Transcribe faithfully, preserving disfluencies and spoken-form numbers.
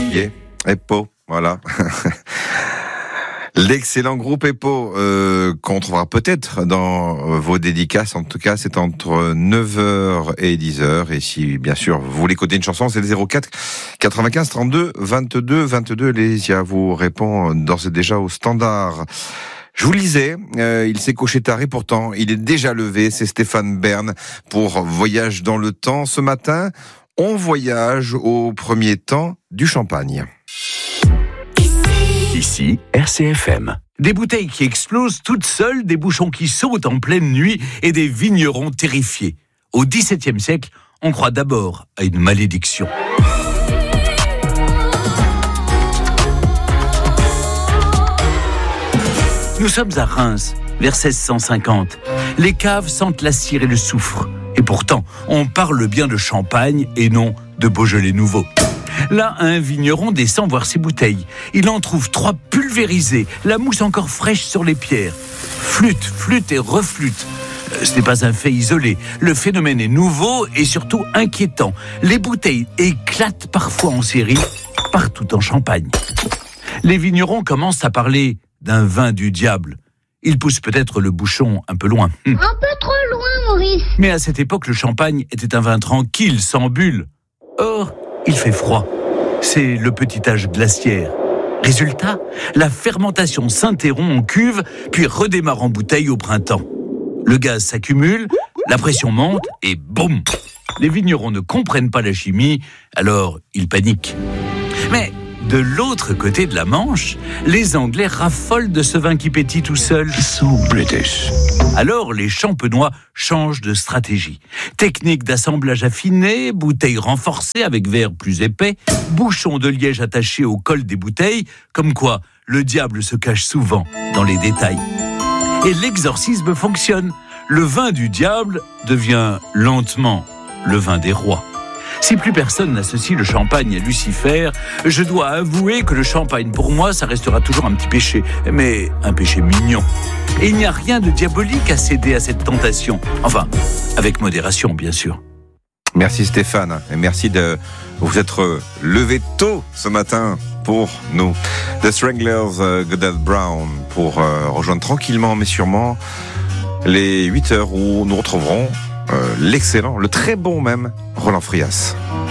Yeah. Epo, voilà. L'excellent groupe Epo, euh, qu'on trouvera peut-être dans vos dédicaces. En tout cas, c'est entre neuf heures et dix heures. Et si, bien sûr, vous voulez coder une chanson, c'est le zéro quatre quatre-vingt-quinze trente-deux vingt-deux vingt-deux. Lésia vous répond d'ores et déjà au standard. Je vous lisais, euh, il s'est couché tard et pourtant, il est déjà levé. C'est Stéphane Bern pour Voyage dans le temps. Ce matin, on voyage au premier temps du champagne. Ici, R C F M. Des bouteilles qui explosent toutes seules, des bouchons qui sautent en pleine nuit et des vignerons terrifiés. Au dix-septième siècle, on croit d'abord à une malédiction. Nous sommes à Reims, vers seize cent cinquante. Les caves sentent la cire et le soufre. Et pourtant, on parle bien de champagne et non de Beaujolais nouveau. Là, un vigneron descend voir ses bouteilles. Il en trouve trois pulvérisées, la mousse encore fraîche sur les pierres. Flûte, flûte et reflûte. Ce n'est pas un fait isolé. Le phénomène est nouveau et surtout inquiétant. Les bouteilles éclatent parfois en série, partout en Champagne. Les vignerons commencent à parler d'un vin du diable. Ils poussent peut-être le bouchon un peu loin. Un peu trop loin, Maurice. Mais à cette époque, le champagne était un vin tranquille, sans bulles. Or, il fait froid. C'est le petit âge glaciaire. Résultat, la fermentation s'interrompt en cuve, puis redémarre en bouteille au printemps. Le gaz s'accumule, la pression monte et boum! Les vignerons ne comprennent pas la chimie, alors ils paniquent. Mais de l'autre côté de la Manche, les Anglais raffolent de ce vin qui pétille tout seul. So British. Alors, les champenois changent de stratégie. Technique d'assemblage affinée, bouteilles renforcées avec verre plus épais, bouchons de liège attachés au col des bouteilles, comme quoi le diable se cache souvent dans les détails. Et l'exorcisme fonctionne. Le vin du diable devient lentement le vin des rois. Si plus personne n'associe le champagne à Lucifer, je dois avouer que le champagne, pour moi, ça restera toujours un petit péché, mais un péché mignon. Et il n'y a rien de diabolique à céder à cette tentation. Enfin, avec modération, bien sûr. Merci Stéphane, et merci de vous être levé tôt ce matin pour nous. The Stranglers, uh, Goodell Brown, pour euh, rejoindre tranquillement mais sûrement les huit heures où nous retrouverons euh, l'excellent, le très bon même, Roland Frias.